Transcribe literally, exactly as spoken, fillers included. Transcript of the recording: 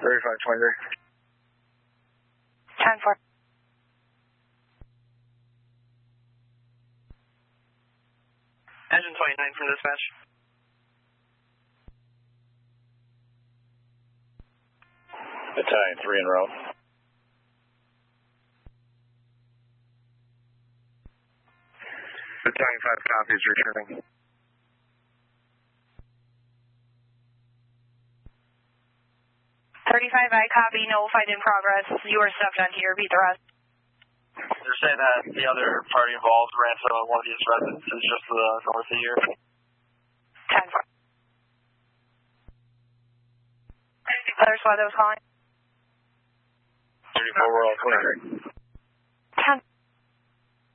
thirty-five twenty-three. ten four. Engine twenty-nine from dispatch. Battalion three in row. Battalion five copies, returning. thirty-five I copy, no fight in progress. You are stepped on here, beat the rest. They're saying that the other party involved ran to one of these residences just to the north of here. ten four. Other squad that was calling? thirty-four, we're all clear.